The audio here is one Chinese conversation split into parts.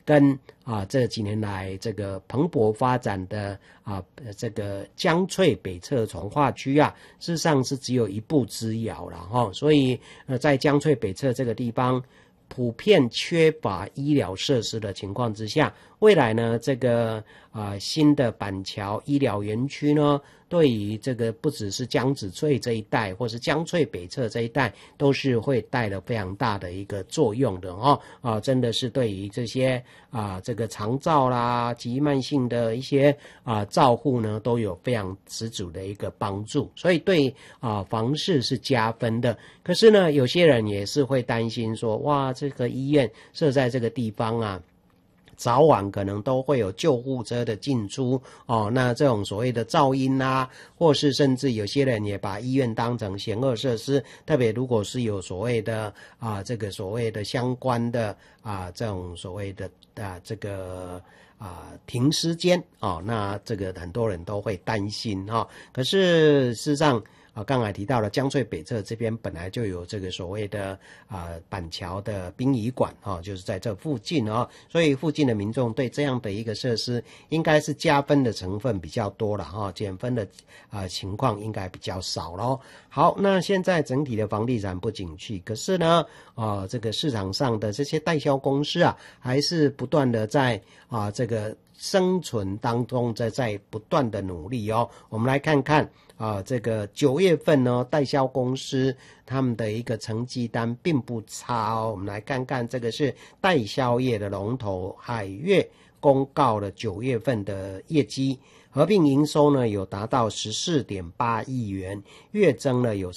跟这几年来这个蓬勃发展的这个江翠北侧重划区事实上是只有一步之遥了所以在江翠北侧这个地方普遍缺乏医疗设施的情况之下，未来呢这个新的板桥医疗园区呢，对于这个不只是江子翠这一带或是江翠北侧这一带都是会带了非常大的一个作用的真的是对于这些这个长照啦及慢性的一些照护呢都有非常十足的一个帮助，所以对房市是加分的。可是呢有些人也是会担心说，哇，这个医院设在这个地方早晚可能都会有救护车的进出那这种所谓的噪音或是甚至有些人也把医院当成险恶设施，特别如果是有所谓的这个所谓的相关的这种所谓的这个停尸间那这个很多人都会担心可是事实上刚才提到了江翠北侧这边本来就有这个所谓的板桥的殡仪馆就是在这附近所以附近的民众对这样的一个设施应该是加分的成分比较多了减分的情况应该比较少咯。好，那现在整体的房地产不景气，可是呢这个市场上的这些代销公司还是不断的在这个生存当中在不断的努力我们来看看这个9月份呢代销公司他们的一个成绩单并不差我们来看看，这个是代销业的龙头海月公告了9月份的业绩，合并营收呢有达到 14.8 亿元，月增呢有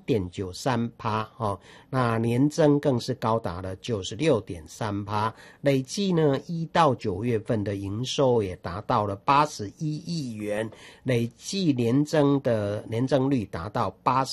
3.93%那年增更是高达了 96.3%， 累计呢1到9月份的营收也达到了81亿元，累计年增率达到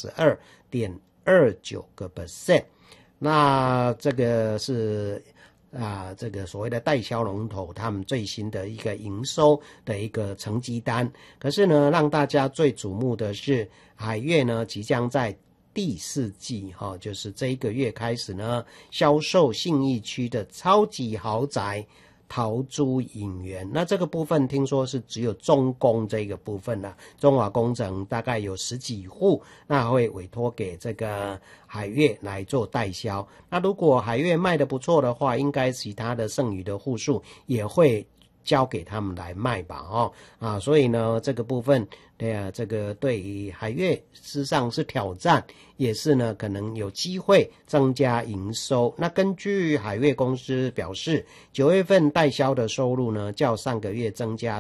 82.29%。 那这个是这个所谓的代销龙头他们最新的一个营收的一个成绩单。可是呢让大家最瞩目的是海月呢即将在第4季就是这一个月开始呢销售信义区的超级豪宅陶朱影园，那这个部分听说是只有中工这个部分中华工程大概有10几户，那会委托给这个海月来做代销。那如果海月卖得不错的话，应该其他的剩余的户数也会交给他们来卖吧所以呢这个部分这个对于海月事实上是挑战，也是呢可能有机会增加营收。那根据海月公司表示，9月份代销的收入呢较上个月增加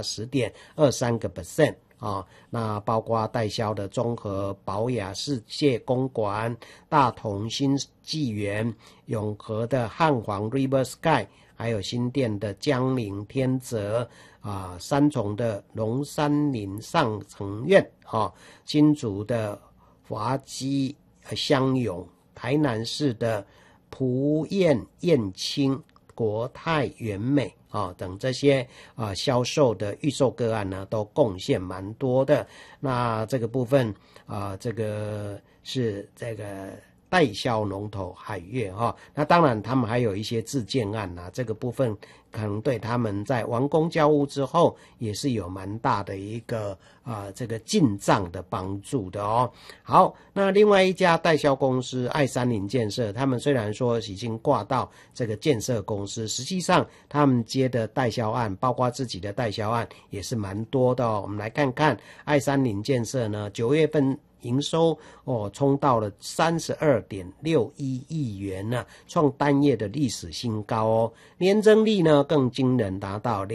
10.23% 那包括代销的中和、宝雅、世界公馆、大同新纪元、永和的汉皇 River Sky， 还有新店的江陵天泽三重的龙山林上城苑新竹的华基香永、台南市的蒲燕燕青、国泰元美等这些销售的预售个案呢都贡献蛮多的。那这个部分这个是这个代销龙头海月那当然他们还有一些自建案这个部分可能对他们在完工交屋之后也是有蛮大的一个这个进账的帮助的好，那另外一家代销公司爱山林建设，他们虽然说已经挂到这个建设公司，实际上他们接的代销案包括自己的代销案也是蛮多的我们来看看爱山林建设呢9月份营收冲到了 32.61 亿元创单月的历史新高年增率呢更惊人，达到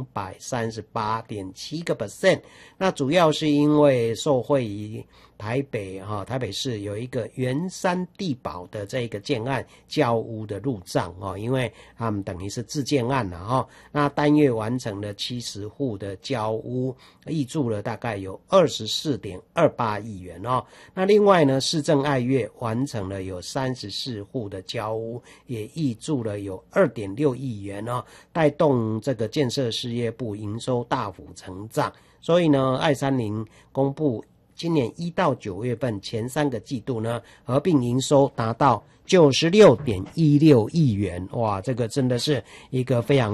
238.7%。 那主要是因为受惠于台北市有一个圆山地堡的这个建案交屋的入账因为他们等于是自建案那单月完成了70户的交屋，挹注了大概有 24.28 亿元那另外呢市政爱乐完成了有34户的交屋，也挹注了有 2.6 亿元带动这个建设事业部营收大幅成长。所以呢爱山林公布今年1到9月份前3个季度呢合并营收达到 96.16 亿元，哇，这个真的是一个非常